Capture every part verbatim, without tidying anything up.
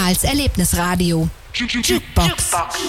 Karls Erlebnisradio. Jukebox.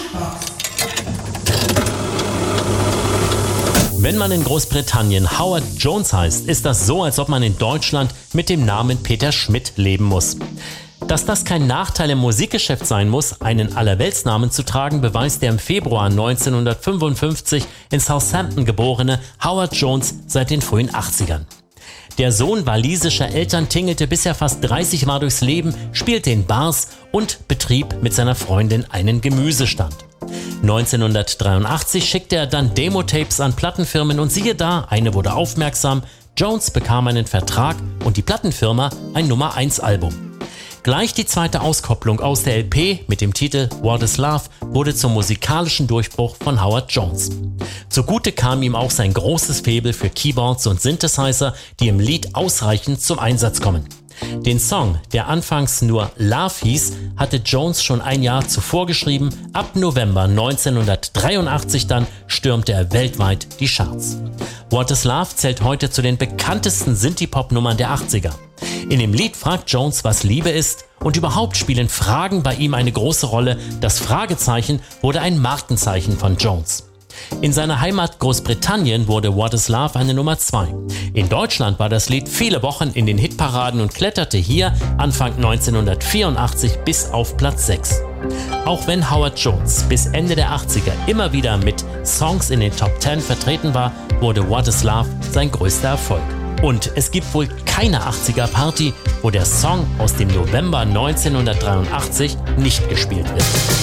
Wenn man in Großbritannien Howard Jones heißt, ist das so, als ob man in Deutschland mit dem Namen Peter Schmidt leben muss. Dass das kein Nachteil im Musikgeschäft sein muss, einen Allerweltsnamen zu tragen, beweist der im Februar neunzehnhundertfünfundfünfzig in Southampton geborene Howard Jones seit den frühen achtzigern. Der Sohn walisischer Eltern tingelte bisher fast dreißig Mal durchs Leben, spielte in Bars und betrieb mit seiner Freundin einen Gemüsestand. neunzehnhundertdreiundachtzig schickte er dann Demo-Tapes an Plattenfirmen und siehe da, eine wurde aufmerksam, Jones bekam einen Vertrag und die Plattenfirma ein Nummer eins Album. Gleich die zweite Auskopplung aus der L P mit dem Titel What is Love wurde zum musikalischen Durchbruch von Howard Jones. Zugute kam ihm auch sein großes Faible für Keyboards und Synthesizer, die im Lied ausreichend zum Einsatz kommen. Den Song, der anfangs nur Love hieß, hatte Jones schon ein Jahr zuvor geschrieben. Ab November neunzehnhundertdreiundachtzig dann stürmte er weltweit die Charts. What is Love zählt heute zu den bekanntesten Synthie-Pop-Nummern der achtziger. In dem Lied fragt Jones, was Liebe ist, und überhaupt spielen Fragen bei ihm eine große Rolle. Das Fragezeichen wurde ein Markenzeichen von Jones. In seiner Heimat Großbritannien wurde What is Love eine Nummer zwei. In Deutschland war das Lied viele Wochen in den Hitparaden und kletterte hier Anfang neunzehnhundertvierundachtzig bis auf Platz sechs. Auch wenn Howard Jones bis Ende der achtziger immer wieder mit Songs in den Top zehn vertreten war, wurde What is Love sein größter Erfolg. Und es gibt wohl keine achtziger-Party, wo der Song aus dem November neunzehnhundertdreiundachtzig nicht gespielt wird.